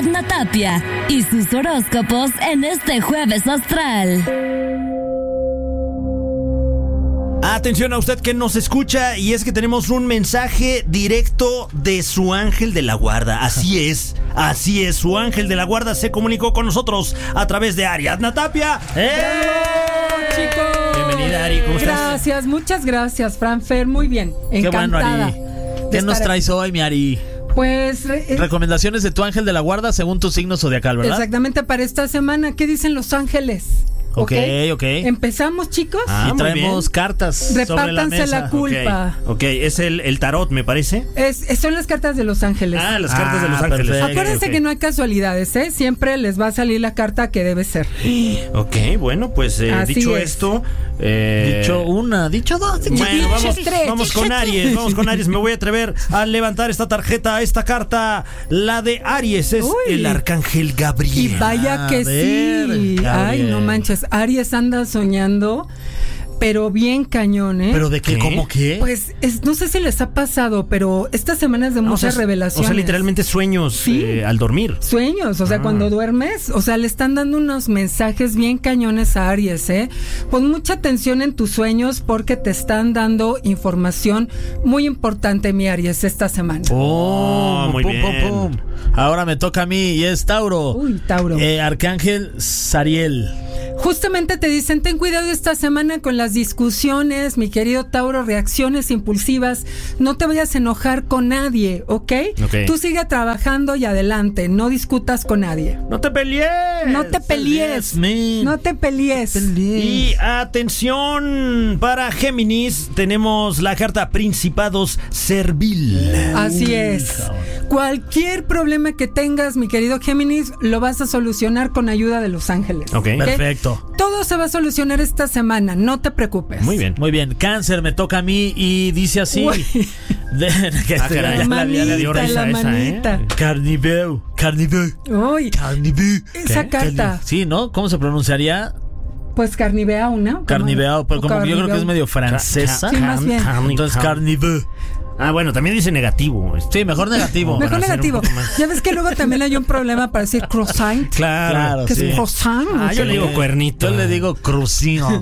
Ariadna Tapia y sus horóscopos en este jueves astral. Atención a usted que nos escucha, y es que tenemos un mensaje directo de su ángel de la guarda. Así es, su ángel de la guarda se comunicó con nosotros a través de Ariadna Tapia. Chicos, bienvenida, Ari, ¿cómo estás? Gracias, muchas gracias, Franfer, muy bien, encantada. Qué bueno, Ari. ¿Qué nos traes hoy, mi Ari? Pues recomendaciones de tu ángel de la guarda según tu signo zodiacal, ¿verdad? Exactamente, para esta semana. ¿Qué dicen los ángeles? Ok. ¿Empezamos, chicos? Y traemos cartas sobre la Repártanse mesa. la culpa. Ok, es el tarot, me parece. Son las cartas de los ángeles. Las cartas de los ángeles. Perfecto. Acuérdense que no hay casualidades, ¿eh? Siempre les va a salir la carta que debe ser. Ok, bueno, pues dicho es. esto... dicho una, dicho dos. Bueno, vamos con Aries. Me voy a atrever a levantar esta tarjeta, esta carta. La de Aries es el arcángel Gabriel. Y vaya que sí. Gabriel. Ay, no manches. Aries anda soñando, pero bien cañón, ¿eh? ¿Pero de qué? ¿Cómo qué? Pues no sé si les ha pasado, pero estas semanas de muchas revelaciones. O sea, literalmente sueños, ¿sí? Al dormir. Sueños, o sea, cuando duermes, o sea, le están dando unos mensajes bien cañones a Aries, ¿eh? Pon mucha atención en tus sueños porque te están dando información muy importante, mi Aries, esta semana. Muy bien. Ahora me toca a mí y es Tauro. Uy, Tauro. Arcángel Sariel. Justamente te dicen, ten cuidado esta semana con las discusiones, mi querido Tauro, reacciones impulsivas, no te vayas a enojar con nadie, ¿ok? Tú sigue trabajando y adelante, no discutas con nadie. No te pelees. Y atención, para Géminis tenemos la carta Principados Servil. Así es. Cualquier problema que tengas, mi querido Géminis, lo vas a solucionar con ayuda de los ángeles. Ok, perfecto. Todo se va a solucionar esta semana, no te preocupes. Muy bien. Muy bien. Cáncer, me toca a mí y dice así. La manita. Carniveu. Uy, esa carta. Sí, ¿no? ¿Cómo se pronunciaría? Pues carnivea una. Carniveu, pero como yo creo que es medio francesa. Sí, más bien. Entonces carniveu. Bueno, también dice negativo. Sí, mejor negativo. Mejor negativo. Ya ves que luego también hay un problema para decir croissant. Claro, que es croissant. Yo le digo cuernito. Yo le digo crucino.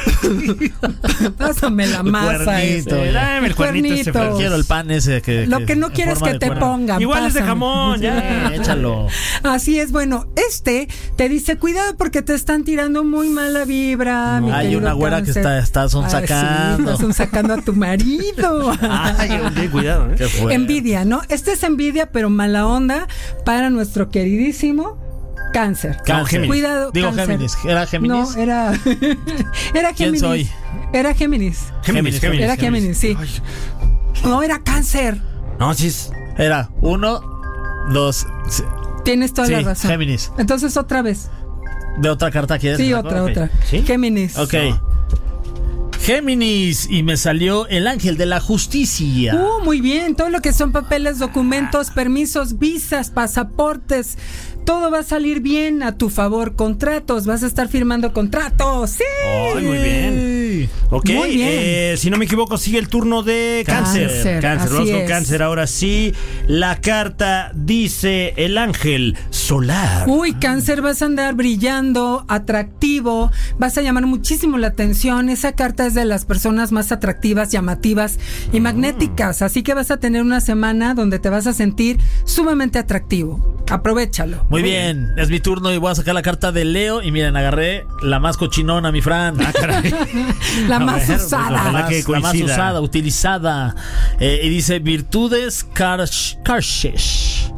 Pásame la masa. Dame el cuernito. Quiero el pan ese que lo que no quieres que te pongan. Igual es de jamón, ya. Échalo. Así es, bueno, te dice cuidado porque te están tirando muy mala vibra. No. Hay una güera que está sonsacando. Estás sonsacando a tu marido. Cuidado, Envidia, ¿no? Es envidia, pero mala onda para nuestro queridísimo Cáncer. Géminis. Cuidado, digo Cáncer. Géminis. ¿Era Géminis? No, era Géminis. ¿Quién soy? Era Géminis. Era Géminis, sí. Ay. No, era Cáncer. No, sí es... Era 1, 2. Tienes toda la razón. Géminis. Entonces otra vez. ¿De otra carta quieres? Sí, otra. ¿Sí? Géminis. Ok. Géminis, y me salió el ángel de la justicia. Muy bien, todo lo que son papeles, documentos, permisos, visas, pasaportes, todo va a salir bien a tu favor. Contratos, vas a estar firmando contratos. ¡Sí! Muy bien. Ok, muy bien. Si no me equivoco, sigue el turno de Cáncer. Vamos con Cáncer ahora sí. La carta dice el ángel solar. Cáncer, vas a andar brillando, atractivo, vas a llamar muchísimo la atención. Esa carta es de las personas más atractivas, llamativas y magnéticas, así que vas a tener una semana donde te vas a sentir sumamente atractivo. Aprovéchalo. Muy bien, es mi turno y voy a sacar la carta de Leo. Y miren, agarré la más cochinona, mi Fran. La más usada. La más usada, utilizada. Y dice virtudes Tarshish.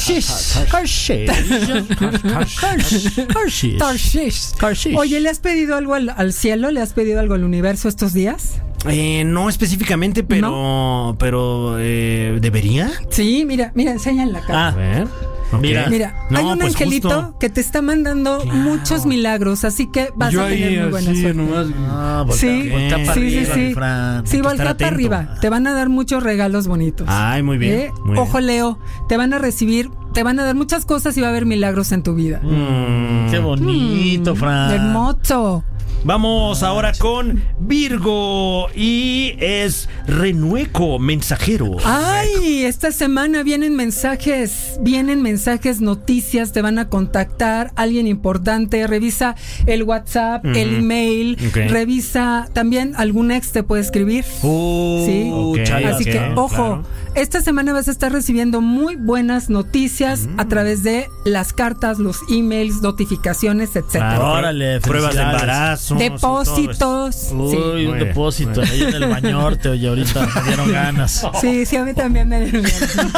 Oye, ¿le has pedido algo al cielo? ¿Le has pedido algo al universo estos días? No específicamente, pero ¿debería? Sí, mira, enseñan la carta. A ver. Mira, hay un angelito justo que te está mandando muchos milagros, así que vas a tener muy buena suerte. Voltea para arriba, Sí, voltea para arriba. Te van a dar muchos regalos bonitos. Ay, muy bien. Ojo, Leo, te van a dar muchas cosas y va a haber milagros en tu vida. Qué bonito, Fran. Hermoso. Vamos ahora con Virgo y es Renueco Mensajero. Ay, esta semana vienen mensajes, noticias, te van a contactar alguien importante. Revisa el WhatsApp, el email, revisa también algún ex te puede escribir. Sí. Así que, ojo, esta semana vas a estar recibiendo muy buenas noticias a través de las cartas, los emails, notificaciones, etcétera. Órale, pruebas de embarazo. Depósitos. Uy, un depósito ahí en el bañorte, oye, ahorita me dieron ganas. Sí, a mí también me dieron ganas.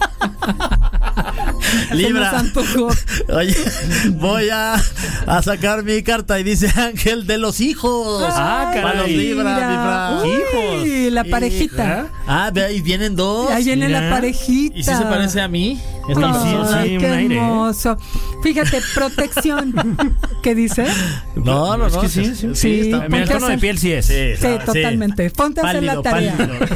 Libra. Oye, voy a sacar mi carta y dice Ángel de los hijos. Caray. Para los Libra, mi Fran. Hijos. La parejita. Y vienen dos. Ahí viene la parejita. ¿Y si se parece a mí? Ay, qué hermoso. Fíjate, protección. ¿Qué dice? No. Es que sí. Mira, el tono de piel sí es. Sí, totalmente. Ponte a hacer la tarea.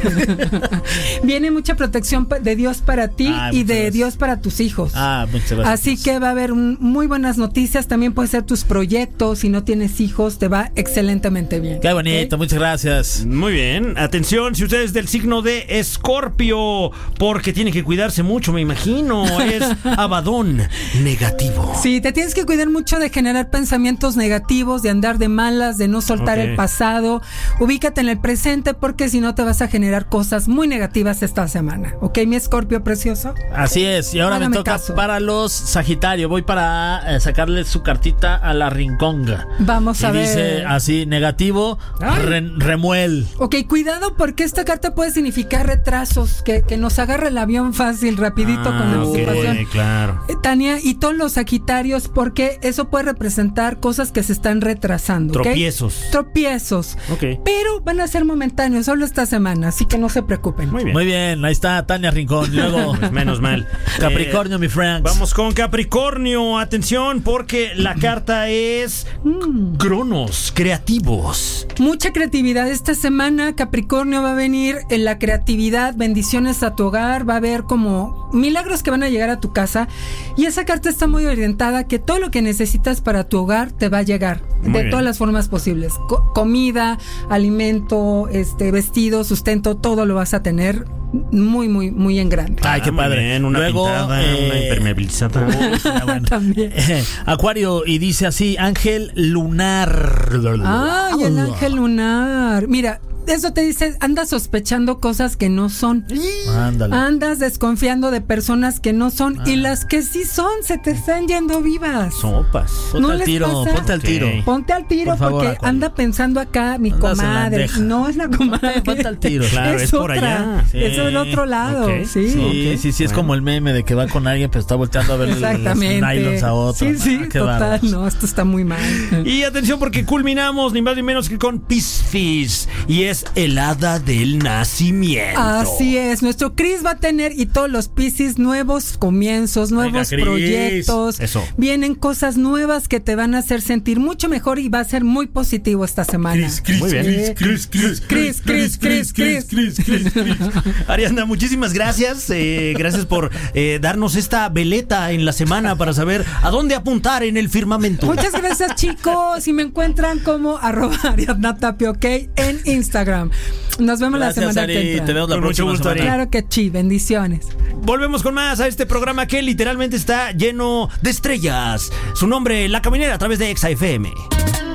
Viene mucha protección de Dios para ti y de Dios para tus hijos. Muchas gracias. Así que va a haber muy buenas noticias. También puede ser tus proyectos. Si no tienes hijos, te va excelentemente bien. Qué bonito, muchas gracias. Muy bien. Atención, si usted es del signo de Escorpio, porque tiene que cuidarse mucho, me imagino. Es Abadón negativo. Sí, te tienes que cuidar mucho de generar pensamientos negativos, de andar de malas, de no soltar el pasado. Ubícate en el presente, porque si no te vas a generar cosas muy negativas esta semana. ¿Ok, mi Escorpio precioso? Así es, y ahora me toca para los Sagitario. Voy para sacarle su cartita a la Rinconga. Vamos a ver. Dice así, negativo, remuel. Ok, cuidado, porque esta carta puede significar retrasos, que nos agarre el avión fácil, rapidito con la anticipación. Claro. Tania, y todos los Sagitarios, porque eso puede representar cosas que se están retrasando. Tropiezos. Pero van a ser momentáneos, solo esta semana, así que no se preocupen. Muy bien, ahí está Tania Rincón. Y luego, pues menos mal. Capricornio, mi friend. Vamos con Capricornio, atención, porque la carta es Cronos, creativos. Mucha creatividad esta semana. Capricornio, va a venir en la creatividad, bendiciones a tu hogar, va a haber como milagros que van a llegar a tu casa, y esa carta está muy orientada que todo lo que necesitas para tu hogar te va a llegar de todas las formas posibles. Comida, alimento, vestido, sustento, todo lo vas a tener muy en grande. Ay, qué padre. Bien, una luego pintada, una impermeabilizada. También. Acuario, y dice así, ángel lunar. Ay, el ángel lunar. Mira, eso te dice, andas sospechando cosas que no son. Ándale. Andas desconfiando de personas que no son, y las que sí son se te están yendo vivas. Sopas. Ponte al tiro, ponte al tiro. Ponte al tiro, favor, porque Acuario anda pensando acá mi comadre. No es la comadre. Ponte al tiro. Claro, es por allá. Sí. Eso es el otro lado. Sí, es como el meme de que va con alguien, pero está volteando a ver los nylons a otro. Sí, total. No, esto está muy mal. Y atención, porque culminamos ni más ni menos que con Piscis, y es el hada del nacimiento. Así es, nuestro Cris va a tener, y todos los Piscis, nuevos comienzos, nuevos proyectos. Eso. Vienen cosas nuevas que te van a hacer sentir mucho mejor, y va a ser muy positivo esta semana. Cris. Ariadna, muchísimas gracias. Gracias por darnos esta veleta en la semana para saber a dónde apuntar en el firmamento. Muchas gracias, chicos. Y me encuentran como @AriadnaTapia, ¿ok? En Instagram. Nos vemos la semana que entra. Te vemos la próxima semana. Claro que sí, bendiciones. Volvemos con más a este programa que literalmente está lleno de estrellas. Su nombre, La Caminera, a través de Exa FM.